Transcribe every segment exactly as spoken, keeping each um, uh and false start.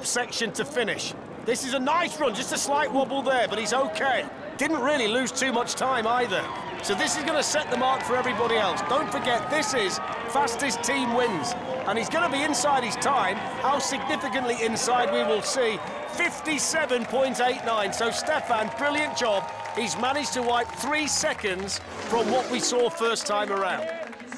top section to finish. This is a nice run, just a slight wobble there, but he's okay. Didn't really lose too much time either. So this is going to set the mark for everybody else. Don't forget, this is fastest team wins. And he's going to be inside his time. How significantly inside, we will see. fifty-seven point eight nine. So Stefan, brilliant job. He's managed to wipe three seconds from what we saw first time around.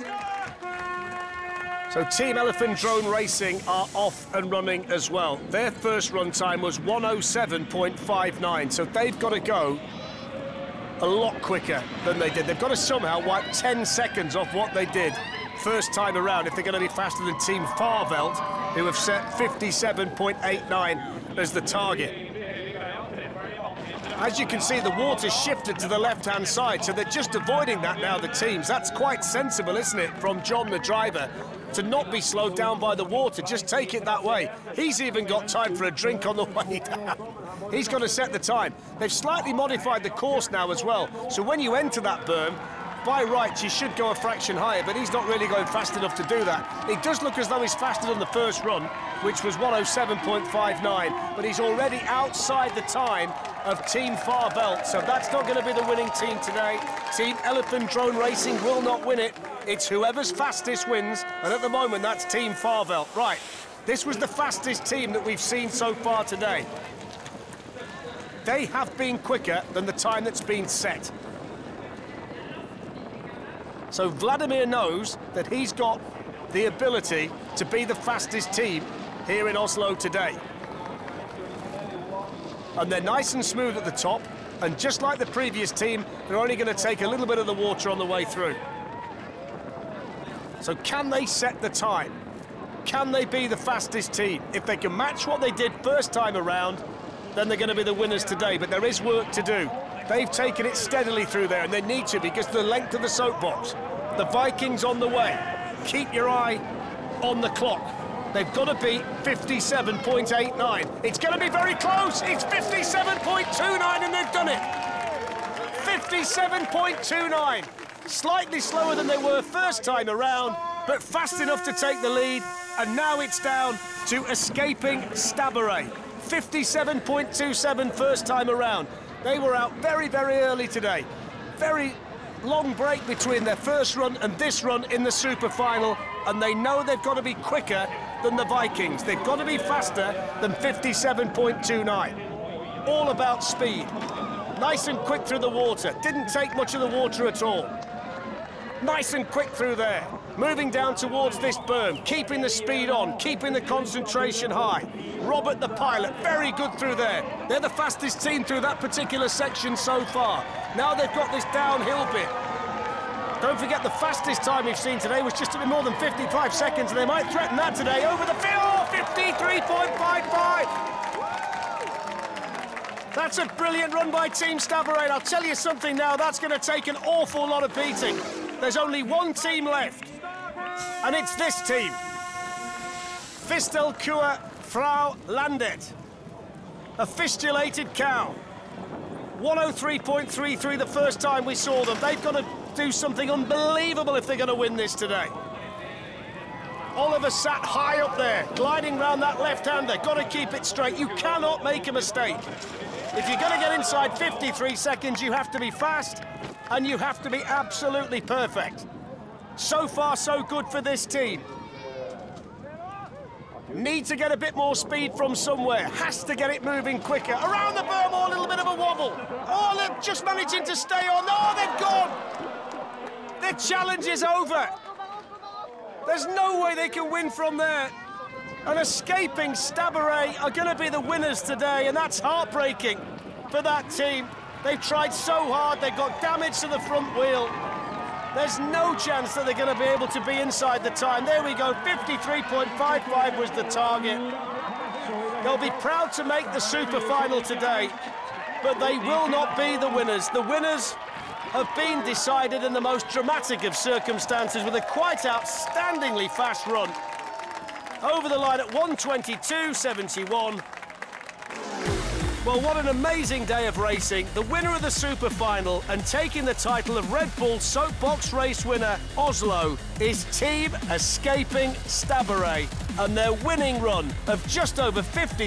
So Team Elephant Drone Racing are off and running as well. Their first run time was one oh seven point five nine. So they've got to go a lot quicker than they did. They've got to somehow wipe ten seconds off what they did first time around if they're going to be faster than Team Farvelt, who have set fifty-seven point eight nine as the target. As you can see, the water shifted to the left-hand side, so they're just avoiding that now, the teams. That's quite sensible, isn't it, from John, the driver, to not be slowed down by the water. Just take it that way. He's even got time for a drink on the way down. He's got to set the time. They've slightly modified the course now as well, so when you enter that berm, by rights, you should go a fraction higher, but he's not really going fast enough to do that. It does look as though he's faster than the first run, which was one oh seven point five nine, but he's already outside the time of Team Farvelt, so that's not going to be the winning team today. Team Elephant Drone Racing will not win it. It's whoever's fastest wins, and at the moment, that's Team Farvelt. Right, this was the fastest team that we've seen so far today. They have been quicker than the time that's been set. So Vladimir knows that he's got the ability to be the fastest team here in Oslo today. And they're nice and smooth at the top, and just like the previous team, they're only going to take a little bit of the water on the way through. So can they set the time? Can they be the fastest team? If they can match what they did first time around, then they're going to be the winners today, but there is work to do. They've taken it steadily through there, and they need to because of the length of the soapbox. The Vikings on the way. Keep your eye on the clock. They've got to beat fifty-seven point eight nine. It's going to be very close. It's fifty-seven point two nine, and they've done it. fifty-seven point two nine. Slightly slower than they were first time around, but fast enough to take the lead. And now it's down to Escaping Stabburet. fifty-seven point two seven first time around. They were out very, very early today. Very long break between their first run and this run in the super final, and they know they've got to be quicker than the Vikings. They've got to be faster than fifty-seven point two nine. All about speed. Nice and quick through the water. Didn't take much of the water at all. Nice and quick through there. Moving down towards this berm, keeping the speed on, keeping the concentration high. Robert, the pilot, very good through there. They're the fastest team through that particular section so far. Now they've got this downhill bit. Don't forget, the fastest time we've seen today was just a bit more than fifty-five seconds, and they might threaten that today. Over the field, oh, fifty-three point five five. That's a brilliant run by Team Stabburet. I'll tell you something now, that's going to take an awful lot of beating. There's only one team left, and it's this team. Fistelkur Frau Landet. A fistulated cow. one oh three point three three the first time we saw them. They've got to do something unbelievable if they're going to win this today. Oliver sat high up there, gliding round that left-hander. Got to keep it straight. You cannot make a mistake. If you're going to get inside fifty-three seconds, you have to be fast, and you have to be absolutely perfect. So far, so good for this team. Need to get a bit more speed from somewhere. Has to get it moving quicker. Around the berm, oh, a little bit of a wobble. Oh, they're just managing to stay on. Oh, they've gone. Their challenge is over. There's no way they can win from there. And Escaping Stabburet are going to be the winners today, and that's heartbreaking for that team. They've tried so hard, they've got damage to the front wheel. There's no chance that they're going to be able to be inside the time. There we go, fifty-three point five five was the target. They'll be proud to make the super final today, but they will not be the winners. The winners have been decided in the most dramatic of circumstances with a quite outstandingly fast run. Over the line at one twenty-two seventy-one. Well, what an amazing day of racing. The winner of the super final and taking the title of Red Bull Soapbox Race winner Oslo is Team Escaping Stabburet, and their winning run of just over fifty